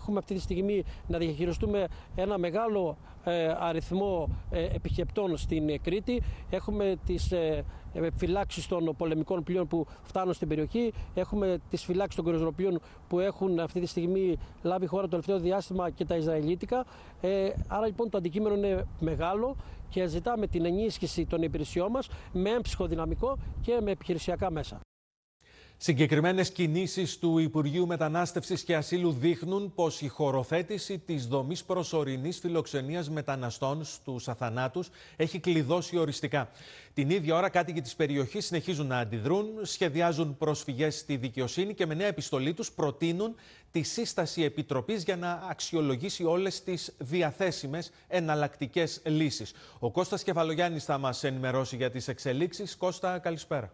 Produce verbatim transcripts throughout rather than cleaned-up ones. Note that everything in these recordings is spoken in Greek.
έχουμε αυτή τη στιγμή να διαχειριστούμε ένα μεγάλο αριθμό επισκεπτών στην Κρήτη. Έχουμε τις φυλάξεις των πολεμικών πλοίων που φτάνουν στην περιοχή. Έχουμε τις φυλάξεις των κρουαζιεροπλοίων που έχουν αυτή τη στιγμή λάβει χώρα το τελευταίο διάστημα και τα Ισραηλίτικα. Άρα λοιπόν το αντικείμενο είναι μεγάλο και ζητάμε την ενίσχυση των υπηρεσιών μας με έμψυχο δυναμικό και με επιχειρησιακά μέσα. Συγκεκριμένες κινήσεις του Υπουργείου Μετανάστευσης και Ασύλου δείχνουν πως η χωροθέτηση της δομής προσωρινής φιλοξενίας μεταναστών στους αθανάτους έχει κλειδώσει οριστικά. Την ίδια ώρα, κάτοικοι της περιοχής συνεχίζουν να αντιδρούν, σχεδιάζουν προσφυγές στη δικαιοσύνη και με νέα επιστολή τους προτείνουν τη σύσταση επιτροπής για να αξιολογήσει όλες τις διαθέσιμες εναλλακτικές λύσεις. Ο Κώστας Κεφαλογιάννης θα μας ενημερώσει για τις εξελίξεις. Κώστα, καλησπέρα.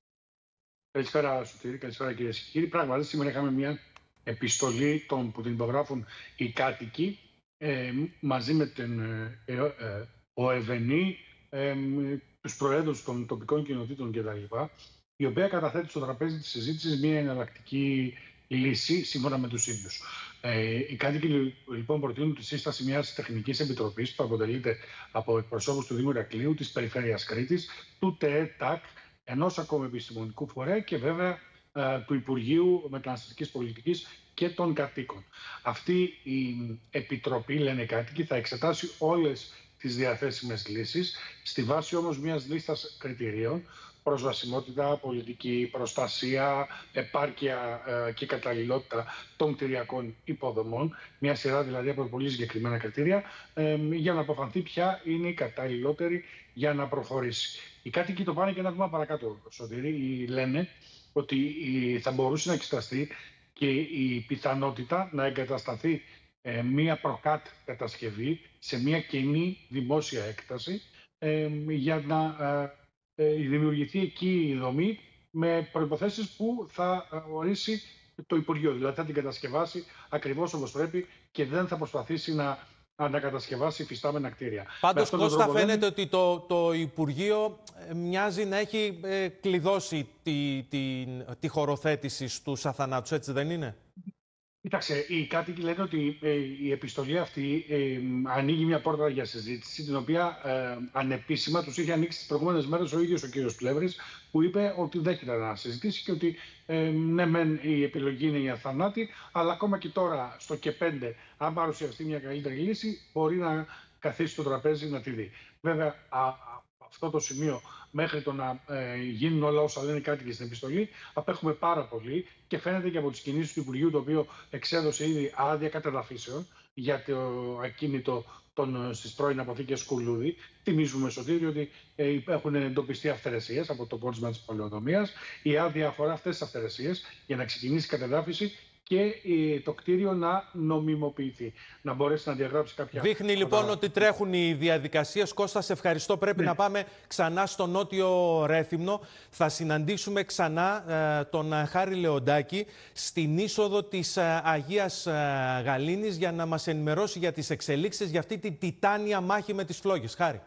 Καλησπέρα, Σωτήρη. Καλησπέρα, κυρίες και κύριοι. Πράγματι, σήμερα είχαμε μια επιστολή των, που την υπογράφουν οι κάτοικοι ε, μαζί με την ε, ε, ΟΕΒΕΝΗ, ε, τους προέδρους των τοπικών κοινοτήτων κτλ., η οποία καταθέτει στο τραπέζι της συζήτησης μια εναλλακτική λύση σύμφωνα με τους ίδιους. Ε, οι κάτοικοι λοιπόν προτείνουν τη σύσταση μιας τεχνικής επιτροπής που αποτελείται από εκπροσώπους του Δήμου Ηρακλείου, της Περιφέρειας Κρήτης, του ΤΕΕ-ΤΑΚ, ενός ακόμη επιστημονικού φορέα και βέβαια ε, του Υπουργείου Μεταναστευτικής Πολιτικής και των κατοίκων. Αυτή η επιτροπή, λένε οι κάτοικοι, θα εξετάσει όλες τις διαθέσιμες λύσεις, στη βάση όμως μιας λίστας κριτηρίων: προσβασιμότητα, πολιτική προστασία, επάρκεια ε, και καταλληλότητα των κτηριακών υποδομών, μια σειρά δηλαδή από πολύ συγκεκριμένα κριτήρια, ε, για να αποφανθεί ποια είναι η καταλληλότερη για να προχωρήσει. Οι κάτοικοι το πάνε και ένα βήμα παρακάτω, Σωτήρη. Λένε ότι θα μπορούσε να εξεταστεί και η πιθανότητα να εγκατασταθεί ε, μία προκάτ κατασκευή σε μία κοινή δημόσια έκταση ε, για να ε, ε, δημιουργηθεί εκεί η δομή με προϋποθέσεις που θα ορίσει το Υπουργείο. Δηλαδή θα την κατασκευάσει ακριβώς όπως πρέπει και δεν θα προσπαθήσει να ανακατασκευάσει υφιστάμενα κτίρια. Πάντως, Κώστα, φαίνεται δεν... ότι το, το Υπουργείο μοιάζει να έχει ε, κλειδώσει τη, τη, τη χωροθέτηση στους αθανάτους, έτσι δεν είναι? Κοίταξε, οι κάτοικοι λένε ότι ε, η επιστολή αυτή ε, ανοίγει μια πόρτα για συζήτηση, την οποία ε, ανεπίσημα τους είχε ανοίξει τις προηγούμενες μέρες ο ίδιος ο κύριος Πλεύρης, που είπε ότι δέχεται να συζητήσει και ότι ε, ναι, μεν η επιλογή είναι η αθανάτη, αλλά ακόμα και τώρα στο και πέντε, αν παρουσιαστεί μια καλύτερη λύση, μπορεί να καθίσει στο τραπέζι να τη δει. Βέβαια, α, αυτό το σημείο, μέχρι το να ε, γίνουν όλα όσα λένε κάτοικοι στην επιστολή, απέχουμε πάρα πολύ και φαίνεται και από τις κινήσεις του Υπουργείου, το οποίο εξέδωσε ήδη άδεια κατεδαφίσεων για το ακίνητο των, στις πρώην αποθήκες Κουλούδη. Θυμίζουμε, Σωτήρη, ότι ε, έχουν εντοπιστεί αυθαιρεσίες από το πόρισμα της πολεοδομίας. Η άδεια αφορά αυτές τις αυθαιρεσίες για να ξεκινήσει η κατεδάφιση και το κτίριο να νομιμοποιηθεί, να μπορέσει να διαγράψει κάποια... Δείχνει λοιπόν ότι τρέχουν οι διαδικασίες. Κώστα, σε ευχαριστώ. Πρέπει ναι. να πάμε ξανά στο Νότιο Ρέθυμνο. Θα συναντήσουμε ξανά ε, τον Χάρη Λεοντάκη στην είσοδο της ε, Αγίας ε, Γαλήνης για να μας ενημερώσει για τις εξελίξεις για αυτή τη τιτάνια μάχη με τις φλόγες. Χάρη.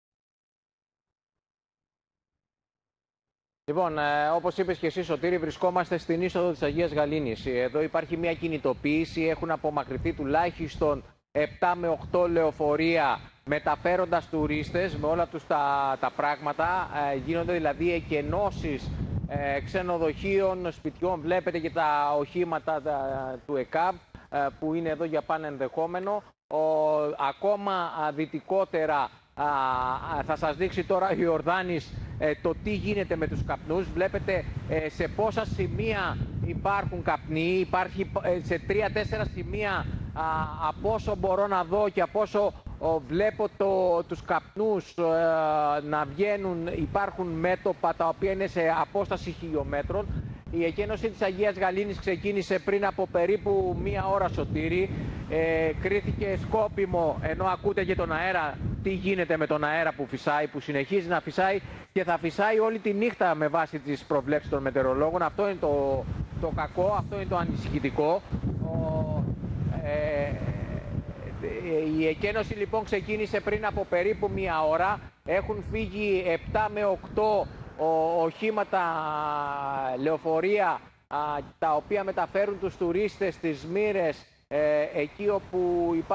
Λοιπόν, ε, όπως είπες και εσύ, Σωτήρη, βρισκόμαστε στην είσοδο της Αγίας Γαλήνης. Εδώ υπάρχει μια κινητοποίηση, έχουν απομακρυνθεί τουλάχιστον επτά με οκτώ λεωφορεία μεταφέροντας τουρίστες με όλα τους τα, τα πράγματα. Ε, γίνονται δηλαδή εκενώσεις ε, ξενοδοχείων, σπιτιών. Βλέπετε και τα οχήματα τα, του ΕΚΑΒ ε, που είναι εδώ για πάνε ενδεχόμενο. Ο, ακόμα δυτικότερα Α, θα σας δείξει ο Ιορδάνης ε, το τι γίνεται με τους καπνούς. Βλέπετε ε, σε πόσα σημεία υπάρχουν καπνοί. Υπάρχει ε, σε τρία-τέσσερα σημεία α, από όσο μπορώ να δω και από όσο ο, βλέπω το, τους καπνούς ε, να βγαίνουν. Υπάρχουν μέτωπα τα οποία είναι σε απόσταση χιλιόμετρων. Η εκένωση της Αγίας Γαλήνης ξεκίνησε πριν από περίπου μία ώρα, Σωτήρη. Ε, κρίθηκε σκόπιμο, ενώ ακούτε και τον αέρα, τι γίνεται με τον αέρα που φυσάει, που συνεχίζει να φυσάει και θα φυσάει όλη τη νύχτα με βάση τις προβλέψεις των μετεωρολόγων. Αυτό είναι το, το κακό, αυτό είναι το ανησυχητικό. Ο, ε, η εκένωση λοιπόν ξεκίνησε πριν από περίπου μία ώρα. Έχουν φύγει επτά με οκτώ οχήματα, λεωφορεία, τα οποία μεταφέρουν τους τουρίστες, τις Μύρες ε, εκεί όπου υπάρχει